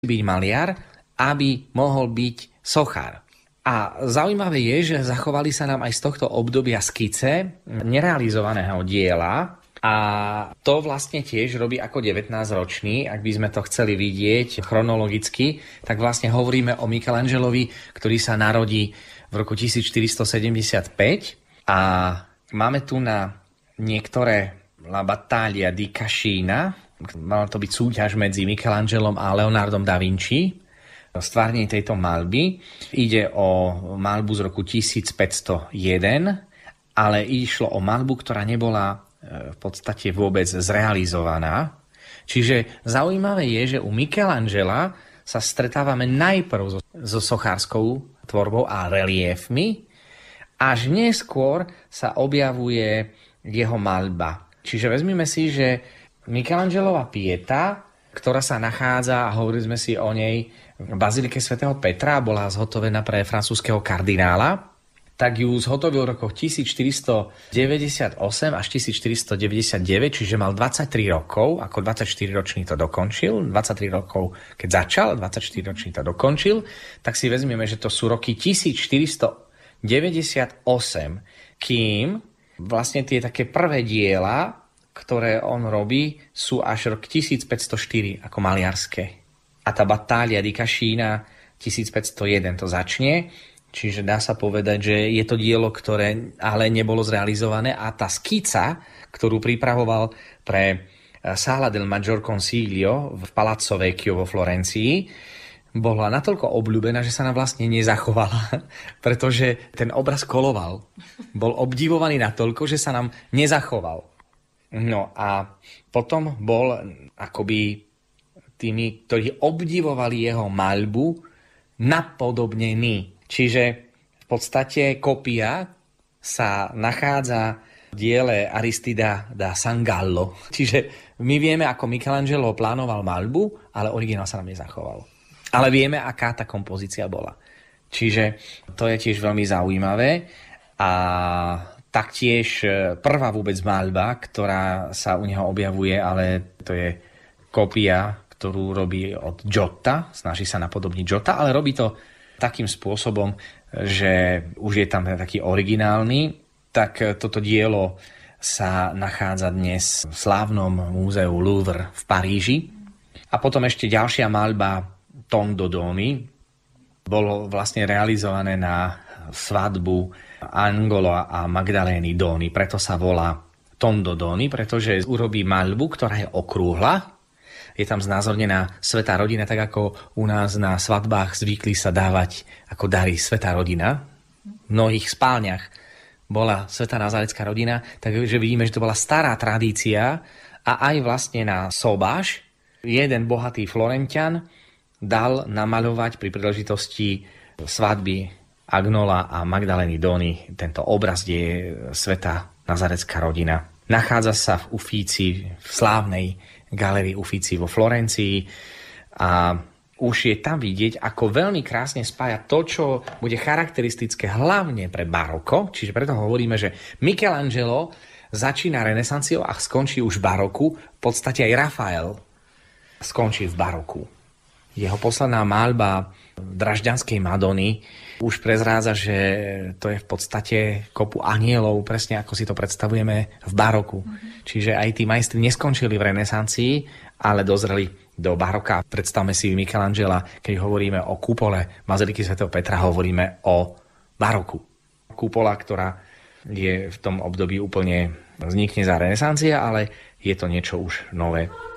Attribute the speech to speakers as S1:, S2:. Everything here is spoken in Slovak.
S1: byť maliar, aby mohol byť sochár. A zaujímavé je, že zachovali sa nám aj z tohto obdobia skice nerealizovaného diela a to vlastne tiež robí ako 19-ročný, ak by sme to chceli vidieť chronologicky, tak vlastne hovoríme o Michelangelovi, ktorý sa narodí v roku 1475 a máme tu na niektoré La Battaglia di Cascina, mala to byť súťaž medzi Michelangelom a Leonardom da Vinci, stvárnenie tejto maľby. Ide o maľbu z roku 1501, ale išlo o maľbu, ktorá nebola v podstate vôbec zrealizovaná. Čiže zaujímavé je, že u Michelangela sa stretávame najprv so sochárskou tvorbou a reliéfmi, až neskôr sa objavuje jeho maľba. Čiže vezmime si, že Michelangelova Pieta, ktorá sa nachádza, a hovorili sme si o nej v Bazilike svätého Petra, bola zhotovená pre francúzskeho kardinála, tak ju zhotovil v rokoch 1498 až 1499, čiže mal 23 rokov, ako 24-ročný to dokončil, 23 rokov keď začal, 24-ročný to dokončil, tak si vezmeme, že to sú roky 1498, kým vlastne tie také prvé diela, ktoré on robí, sú až rok 1504 ako maliarské. A tá Battaglia di Cascina 1501 to začne, čiže dá sa povedať, že je to dielo, ktoré ale nebolo zrealizované a tá skica, ktorú pripravoval pre Sala del Maggior Consiglio v Palazzo Vecchio vo Florencii, bola natoľko obľúbená, že sa nám vlastne nezachovala, pretože ten obraz koloval. Bol obdivovaný natoľko, že sa nám nezachoval. No a potom bol akoby tými, ktorí obdivovali jeho maľbu, napodobnený. Čiže v podstate kopia sa nachádza v diele Aristida da San Gallo. Čiže my vieme, ako Michelangelo plánoval maľbu, ale originál sa nám nezachoval. Ale vieme, aká tá kompozícia bola. Čiže to je tiež veľmi zaujímavé. A taktiež prvá vôbec maľba, ktorá sa u neho objavuje, ale to je kópia, ktorú robí od Giotta, snaží sa napodobniť Giotta, ale robí to takým spôsobom, že už je tam taký originálny, tak toto dielo sa nachádza dnes v slávnom múzeu Louvre v Paríži. A potom ešte ďalšia maľba Tondo Doni bolo vlastne realizované na svadbu Angola a Magdalény Doni, preto sa volá Tondo Doni, pretože urobí maľbu, ktorá je okrúhla. Je tam znázornená svätá rodina, tak ako u nás na svadbách zvykli sa dávať ako dary svätá rodina. V mnohých spálniach bola svätá nazaretská rodina, takže vidíme, že to bola stará tradícia a aj vlastne na sobáš jeden bohatý Florenťan dal namaľovať pri príležitosti svadby Agnola a Magdalény Doni tento obraz, kde je svätá nazaretská rodina. Nachádza sa v Uffizi, v slávnej galérii Uffizi vo Florencii a už je tam vidieť, ako veľmi krásne spája to, čo bude charakteristické hlavne pre baroko, čiže preto hovoríme, že Michelangelo začína renesanciou a skončí už v baroku, v podstate aj Rafael skončí v baroku. Jeho posledná maľba Dražďanskej Madony už prezrádza, že to je v podstate kopu anielov, presne ako si to predstavujeme v baroku. Čiže aj tí majstri neskončili v renesancii, ale dozreli do baroka. Predstavme si Michelangela, keď hovoríme o kúpole Baziliky svätého Petra, hovoríme o baroku. Kúpola, ktorá je v tom období úplne vznikne za renesancie, ale je to niečo už nové.